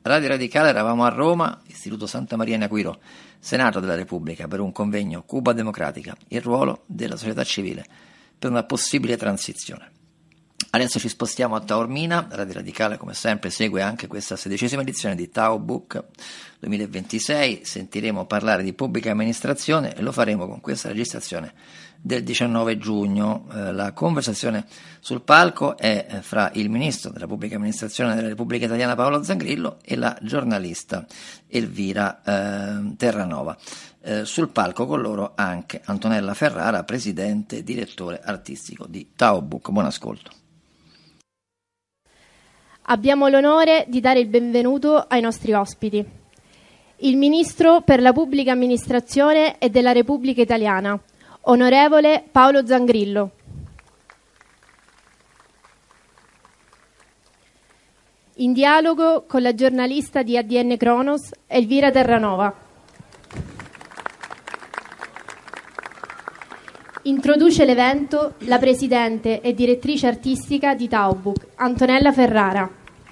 Radio Radicale eravamo a Roma, Istituto Santa Maria in Aquiro, Senato della Repubblica, per un convegno Cuba Democratica, il ruolo della società civile per una possibile transizione. Adesso ci spostiamo a Taormina. Radio Radicale, come sempre, segue anche questa 16ª edizione di Tao Book 2026. Sentiremo parlare di pubblica amministrazione e lo faremo con questa registrazione del 19 giugno. La conversazione sul palco è fra il ministro della pubblica amministrazione della Repubblica Italiana Paolo Zangrillo e la giornalista Elvira Terranova. Sul palco con loro anche Antonella Ferrara, presidente e direttore artistico di Tao Book. Buon ascolto. Abbiamo l'onore di dare il benvenuto ai nostri ospiti. Il Ministro per la Pubblica Amministrazione e della Repubblica Italiana, onorevole Paolo Zangrillo. In dialogo con la giornalista di ADN Cronos, Elvira Terranova. Introduce l'evento la presidente e direttrice artistica di Tao Book, Antonella Ferrara.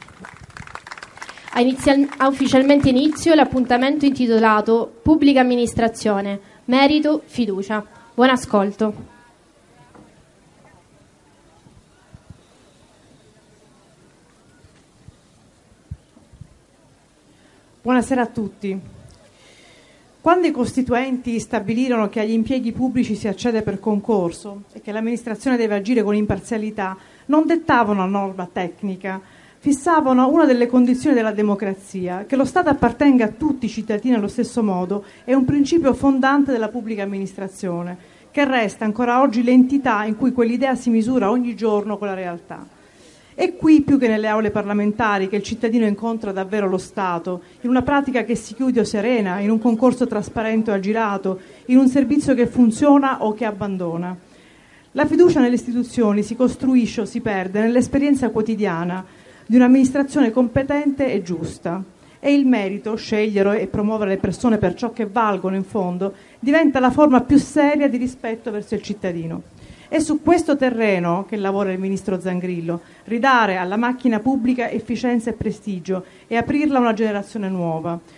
Ha ufficialmente inizio l'appuntamento intitolato Pubblica Amministrazione, Merito, Fiducia. Buon ascolto. Buonasera a tutti. Quando i costituenti stabilirono che agli impieghi pubblici si accede per concorso e che l'amministrazione deve agire con imparzialità, non dettavano una norma tecnica, fissavano una delle condizioni della democrazia: che lo Stato appartenga a tutti i cittadini allo stesso modo è un principio fondante della pubblica amministrazione, che resta ancora oggi l'entità in cui quell'idea si misura ogni giorno con la realtà. È qui, più che nelle aule parlamentari, che il cittadino incontra davvero lo Stato, in una pratica che si chiude o serena, in un concorso trasparente o aggirato, in un servizio che funziona o che abbandona. La fiducia nelle istituzioni si costruisce o si perde nell'esperienza quotidiana di un'amministrazione competente e giusta. E il merito, scegliere e promuovere le persone per ciò che valgono in fondo, diventa la forma più seria di rispetto verso il cittadino. È su questo terreno che lavora il ministro Zangrillo: ridare alla macchina pubblica efficienza e prestigio e aprirla a una generazione nuova.